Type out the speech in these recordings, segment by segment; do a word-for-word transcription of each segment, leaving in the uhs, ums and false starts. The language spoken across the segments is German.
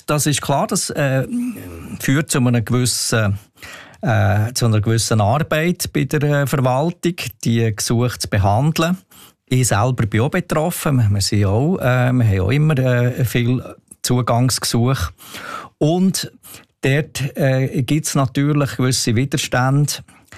Und das ist klar, das äh, führt zu einer gewissen Äh, zu einer gewissen Arbeit bei der äh, Verwaltung, die Gesuche zu behandeln. Ich selber bin auch betroffen. Wir, sind auch, äh, wir haben auch immer äh, viel Zugangsgesuche. Und dort äh, gibt es natürlich gewisse Widerstände.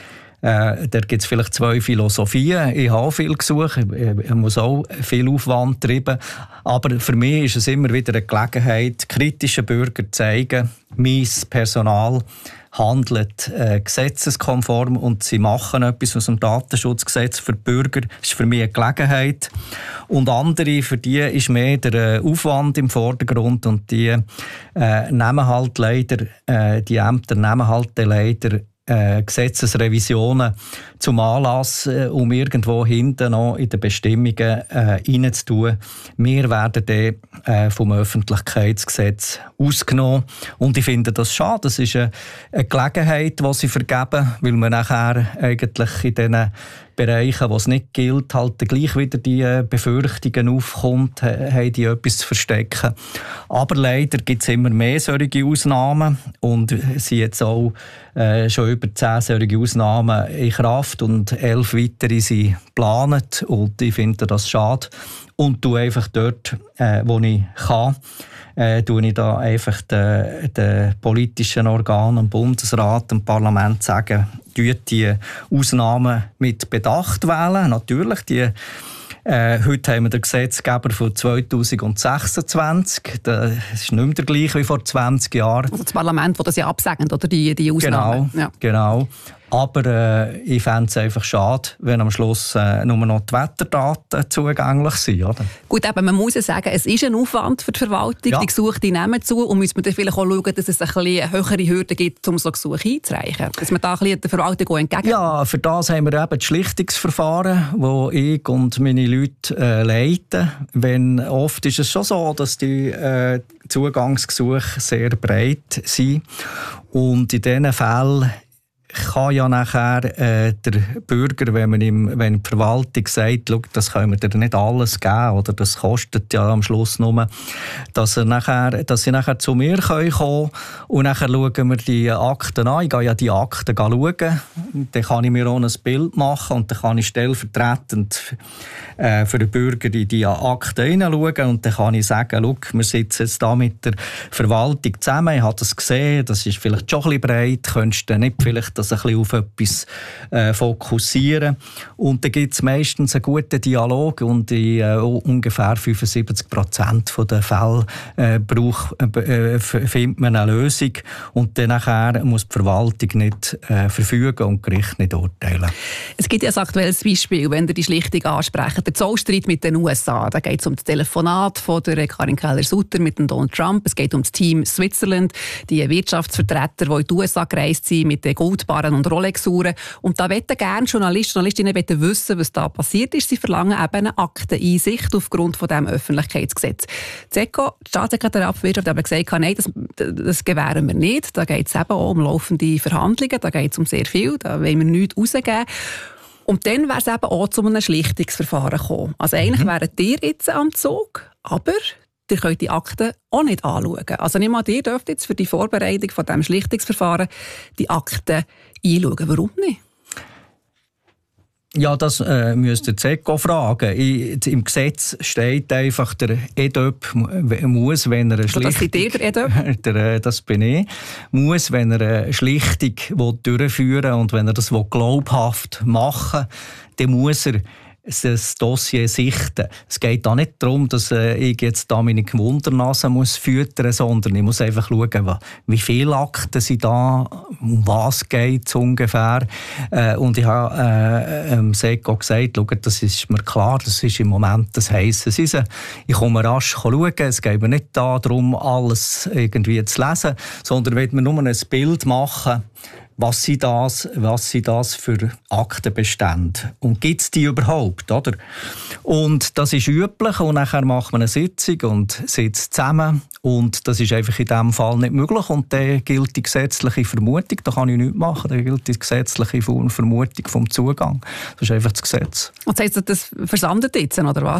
Äh, dort gibt es vielleicht zwei Philosophien. Ich habe viel Gesuche, ich, ich muss auch viel Aufwand treiben. Aber für mich ist es immer wieder eine Gelegenheit, kritischen Bürgern zu zeigen, mein Personal handelt äh, gesetzeskonform und sie machen etwas aus dem Datenschutzgesetz für die Bürger. Das ist für mich eine Gelegenheit. Und andere, für die ist mehr der äh, Aufwand im Vordergrund und die äh, nehmen halt leider, äh, die Ämter nehmen halt leider Äh, Gesetzesrevisionen zum Anlass, äh, um irgendwo hinten noch in den Bestimmungen äh, reinzutun. Wir werden dann äh, vom Öffentlichkeitsgesetz ausgenommen. Und ich finde das schade. Das ist eine, eine Gelegenheit, die sie vergeben, weil man nachher eigentlich in diesen Bereichen, wo es nicht gilt, halt gleich wieder die Befürchtungen aufkommt, haben die etwas zu verstecken. Aber leider gibt es immer mehr solche Ausnahmen und es sind jetzt auch äh, schon über zehn solche Ausnahmen in Kraft und elf weitere sind geplant und ich finde das schade und tue einfach dort, äh, wo ich kann, äh, tue ich da einfach den, den politischen Organen, dem Bundesrat, dem Parlament sagen, die Ausnahmen mit Bedacht wählen. Natürlich, die, äh, heute haben wir den Gesetzgeber von zweitausendsechsundzwanzig. Das ist nicht mehr der gleiche wie vor zwanzig Jahren. Also das Parlament, das das ja absegnet, oder die, die Ausnahmen. Genau, ja. genau. Aber äh, ich fände es einfach schade, wenn am Schluss äh, nur noch die Wetterdaten zugänglich sind. Oder? Gut, eben, man muss ja sagen, es ist ein Aufwand für die Verwaltung. Ja. Die Gesuche die nehmen zu und müssen wir dann vielleicht auch schauen, dass es ein bisschen eine höhere Hürde gibt, um so Gesuche einzureichen. Dass man da ein bisschen der Verwaltung entgegen... Ja, für das haben wir eben das Schlichtungsverfahren, das ich und meine Leute äh, leiten. Wenn, oft ist es schon so, dass die äh, Zugangsgesuche sehr breit sind. Und in diesen Fällen kann ja nachher äh, der Bürger, wenn man ihm, wenn die Verwaltung sagt, das können wir dir nicht alles geben oder das kostet ja am Schluss nur, dass, er nachher, dass sie nachher zu mir kommen können und nachher schauen wir die Akten an. Ich gehe ja die Akten schauen, dann kann ich mir auch ein Bild machen und dann kann ich stellvertretend äh, für den Bürger in die Akten hineinschauen und dann kann ich sagen, schau, wir sitzen jetzt da mit der Verwaltung zusammen, ich habe das gesehen, das ist vielleicht schon ein bisschen breit, könntest du nicht vielleicht das ein bisschen auf etwas äh, fokussieren. Und da gibt es meistens einen guten Dialog und in äh, ungefähr fünfundsiebzig Prozent der Fälle äh, brauch, äh, findet man eine Lösung und dann nachher muss die Verwaltung nicht äh, verfügen und das Gericht nicht urteilen. Es gibt ja ein aktuelles Beispiel, wenn ihr die Schlichtung ansprecht, der Zollstreit mit den U S A. Da geht es um das Telefonat von der Karin Keller-Sutter mit dem Donald Trump. Es geht um das Team Switzerland, die Wirtschaftsvertreter, die in die U S A gereist sind mit den Goldbarren und Rolex-Uhren. Und da wollen gerne Journalisten und Journalistinnen wissen, was da passiert ist. Sie verlangen eben eine Akteneinsicht aufgrund von diesem Öffentlichkeitsgesetz. Die E C O, die Staatssekretariat für Wirtschaft, hat gesagt, nein, das, das gewähren wir nicht. Da geht es eben auch um laufende Verhandlungen, da geht es um sehr viel, da wollen wir nichts rausgeben. Und dann wäre es eben auch zu einem Schlichtungsverfahren gekommen. Also eigentlich mhm. wären ihr jetzt am Zug, aber ihr könnt die Akten auch nicht anschauen. Also nicht mal ihr dürft jetzt für die Vorbereitung von diesem Schlichtungsverfahren die Akten einschauen. Warum nicht? Ja, das äh, müsst ihr die E C O fragen. Ich, Im Gesetz steht einfach, der E D Ö P muss, wenn er eine Schlichtung... Das seid ihr, der E D Ö P? der, das bin ich. Muss, wenn er eine Schlichtung durchführen will und wenn er das glaubhaft machen will, dann muss er das Dossier sichten. Es geht da nicht darum, dass äh, ich jetzt da meine Gewundernase muss füttern, sondern ich muss einfach schauen, wie viele Akten sind da, um was geht es ungefähr. Äh, und ich habe äh, ähm, Seko gesagt, schau, das ist mir klar, das ist im Moment das heisse Eisen. Ich komme rasch schauen, es geht mir nicht darum, alles irgendwie zu lesen, sondern ich will mir nur ein Bild machen, Was sind das, was sind das für Aktenbestände? Und gibt es die überhaupt? Oder? Und das ist üblich. Und nachher macht man eine Sitzung und sitzt zusammen. Und das ist einfach in diesem Fall nicht möglich. Und dann gilt die gesetzliche Vermutung. Da kann ich nichts machen. Da gilt die gesetzliche Vermutung vom Zugang. Das ist einfach das Gesetz. Und das heisst, das versandet jetzt, oder was?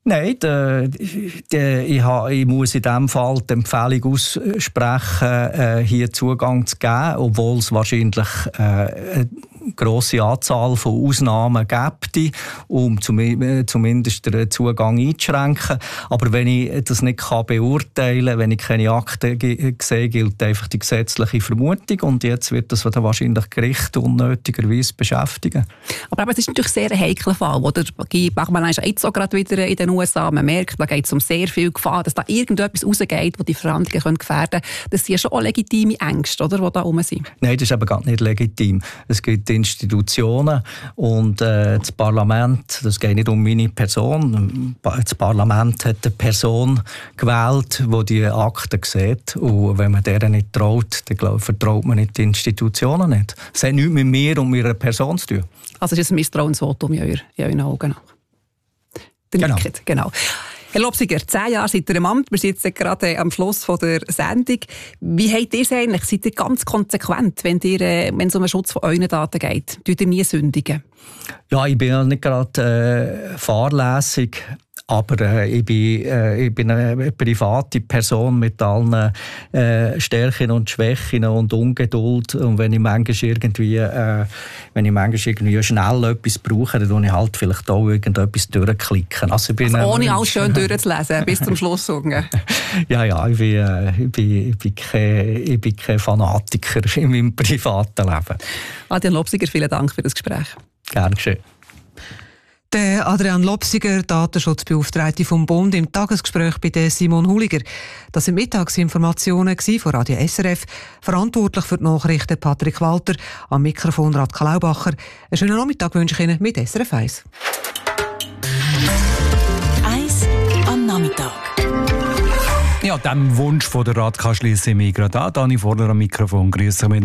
Nein, de, de, ich, ha, ich muss in diesem Fall die Empfehlung aussprechen, äh, hier Zugang zu geben, obwohl es wahrscheinlich äh, eine grosse Anzahl von Ausnahmen gibt, um zum, zumindest den Zugang einzuschränken. Aber wenn ich das nicht kann beurteilen kann, wenn ich keine Akten sehe, gilt einfach die gesetzliche Vermutung und jetzt wird das wahrscheinlich Gericht unnötigerweise beschäftigen. Aber, aber es ist natürlich sehr ein heikler Fall, wo der Guy Parmelin ist jetzt auch gerade wieder in den U S A. Man merkt, da geht es um sehr viel Gefahr, dass da irgendetwas rausgeht, wo die Verhandlungen gefährden können. Das sind ja schon auch legitime Ängste, oder, die da rum sind. Nein, das ist aber gar nicht legitim. Es gibt Institutionen und äh, das Parlament, das geht nicht um meine Person. Das Parlament hat eine Person gewählt, die die Akten sieht. Und wenn man deren nicht traut, dann glaub, vertraut man nicht die Institutionen nicht. Es hat nichts mit mir und meiner Person zu tun. Also es ist ein Misstrauensvotum in, euer, in euren Augen. Genau. genau. Herr Lobsiger, zehn Jahre seid ihr im Amt, wir sind jetzt gerade am Schluss von der Sendung. Wie habt ihr es eigentlich? Seid ihr ganz konsequent, wenn, ihr, wenn es um den Schutz von euren Daten geht? Tut ihr nie sündigen? Ja, ich bin ja nicht gerade äh, fahrlässig. Aber äh, ich, bin, äh, ich bin eine private Person mit allen äh, Stärken und Schwächen und Ungeduld. Und wenn ich manchmal irgendwie, äh, wenn ich manchmal irgendwie schnell etwas brauche, dann tue ich halt vielleicht auch irgendetwas durchklicken. Also ich bin, also ohne äh, alles schön durchzulesen, bis zum Schluss. ja, ja, ich bin, äh, ich, bin, ich, bin kein, ich bin kein Fanatiker in meinem privaten Leben. Adrian Lobsiger, vielen Dank für das Gespräch. Gern geschehen. Der Adrian Lobsiger, Datenschutzbeauftragte vom Bund, im Tagesgespräch bei der Simon Huliger. Das sind Mittagsinformationen von Radio S R F. Verantwortlich für die Nachrichten Patrick Walter, am Mikrofon Radka Laubacher. Einen schönen Nachmittag wünsche ich Ihnen mit S R F eins. eins am Nachmittag. Ja, dem Wunsch von der Radka schließe ich mich gerade an. Dani Vorler am Mikrofon. Grüße